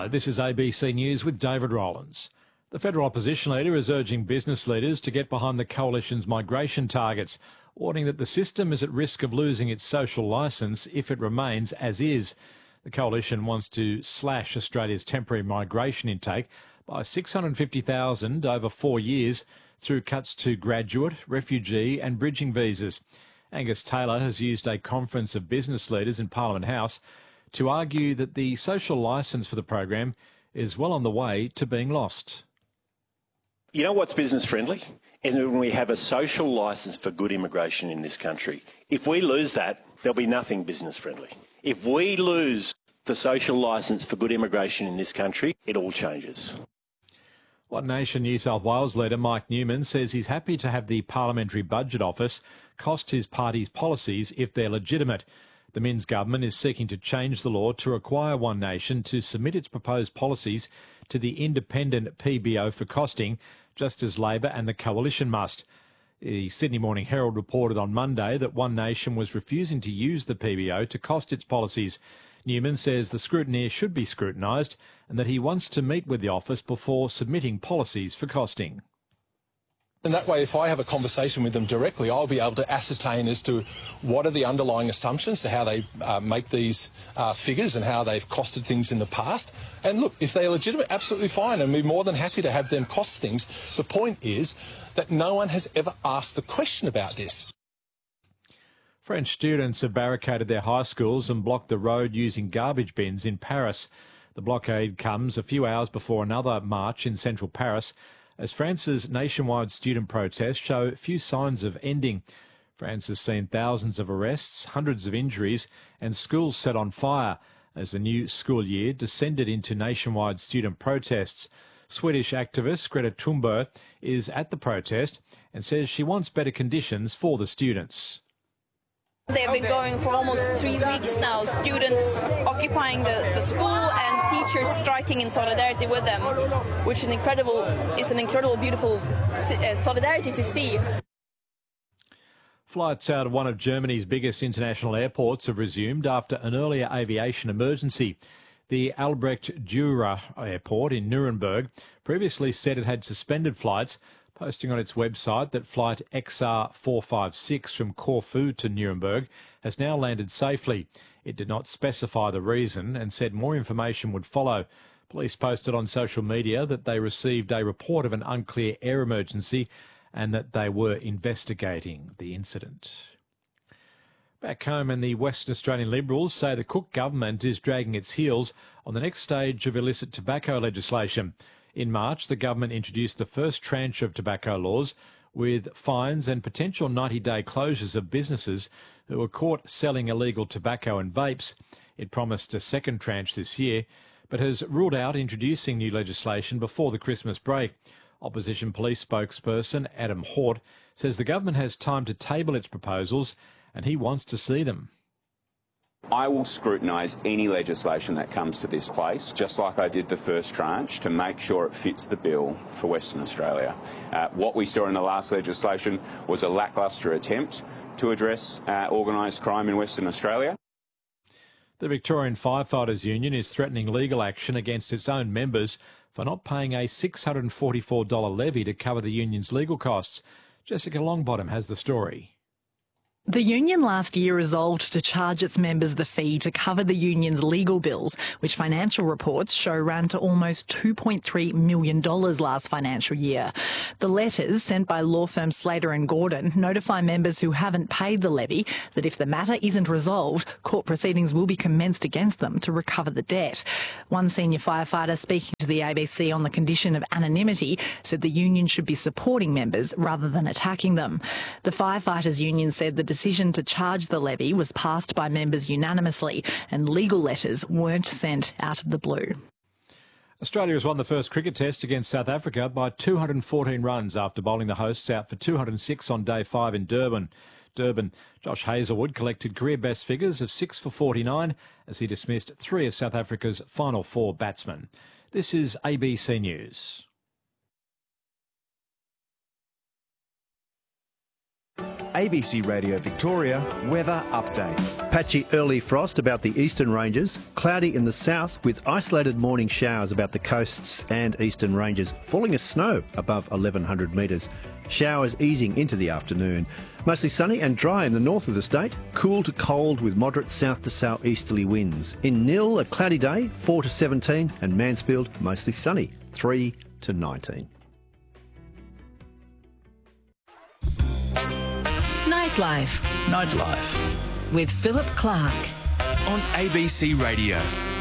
Hello, this is ABC News with David Rowlands. The federal opposition leader is urging business leaders to get behind the coalition's migration targets, warning that the system is at risk of losing its social licence if it remains as is. The coalition wants to slash Australia's temporary migration intake by 650,000 over 4 years through cuts to graduate, refugee and bridging visas. Angus Taylor has used a conference of business leaders in Parliament House to argue that the social licence for the program is well on the way to being lost. You know what's business friendly? Is when we have a social licence for good immigration in this country. If we lose that, there'll be nothing business friendly. If we lose the social licence for good immigration in this country, it all changes. One Nation New South Wales leader Mike Newman says he's happy to have the Parliamentary Budget Office cost his party's policies if they're legitimate. The Minns government is seeking to change the law to require One Nation to submit its proposed policies to the independent PBO for costing, just as Labor and the Coalition must. The Sydney Morning Herald reported on Monday that One Nation was refusing to use the PBO to cost its policies. Newman says the scrutineer should be scrutinised and that he wants to meet with the office before submitting policies for costing. And that way, if I have a conversation with them directly, I'll be able to ascertain as to what are the underlying assumptions to how they make these figures and how they've costed things in the past. And look, if they're legitimate, absolutely fine, and we're more than happy to have them cost things. The point is that no one has ever asked the question about this. French students have barricaded their high schools and blocked the road using garbage bins in Paris. The blockade comes a few hours before another march in central Paris, as France's nationwide student protests show few signs of ending. France has seen thousands of arrests, hundreds of injuries and schools set on fire as the new school year descended into nationwide student protests. Swedish activist Greta Thunberg is at the protest and says she wants better conditions for the students. They've been going for almost 3 weeks now, students occupying the school and teachers striking in solidarity with them, which is an incredible, beautiful solidarity to see. Flights out of one of Germany's biggest international airports have resumed after an earlier aviation emergency. The Albrecht Dürer Airport in Nuremberg previously said it had suspended flights, posting on its website that flight XR456 from Corfu to Nuremberg has now landed safely. It did not specify the reason and said more information would follow. Police posted on social media that they received a report of an unclear air emergency and that they were investigating the incident. Back home, and the Western Australian Liberals say the Cook government is dragging its heels on the next stage of illicit tobacco legislation. In March, the government introduced the first tranche of tobacco laws with fines and potential 90-day closures of businesses who were caught selling illegal tobacco and vapes. It promised a second tranche this year, but has ruled out introducing new legislation before the Christmas break. Opposition police spokesperson Adam Hort says the government has time to table its proposals and he wants to see them. I will scrutinise any legislation that comes to this place, just like I did the first tranche, to make sure it fits the bill for Western Australia. What we saw in the last legislation was a lacklustre attempt to address organised crime in Western Australia. The Victorian Firefighters Union is threatening legal action against its own members for not paying a $644 levy to cover the union's legal costs. Jessica Longbottom has the story. The union last year resolved to charge its members the fee to cover the union's legal bills, which financial reports show ran to almost $2.3 million last financial year. The letters sent by law firm Slater and Gordon notify members who haven't paid the levy that if the matter isn't resolved, court proceedings will be commenced against them to recover the debt. One senior firefighter speaking to the ABC on the condition of anonymity said the union should be supporting members rather than attacking them. The firefighters union said the decision to charge the levy was passed by members unanimously and legal letters weren't sent out of the blue. Australia has won the first cricket test against South Africa by 214 runs after bowling the hosts out for 206 on day 5 in Durban. Josh Hazlewood collected career best figures of 6 for 49 as he dismissed 3 of South Africa's final 4 batsmen. This is ABC News. ABC Radio Victoria weather update. Patchy early frost about the eastern ranges, cloudy in the south with isolated morning showers about the coasts and eastern ranges, falling as snow above 1100 metres. Showers easing into the afternoon. Mostly sunny and dry in the north of the state, cool to cold with moderate south to southeasterly winds. In Nil, a cloudy day, 4 to 17, and Mansfield, mostly sunny, 3 to 19. Nightlife with Philip Clark on ABC Radio.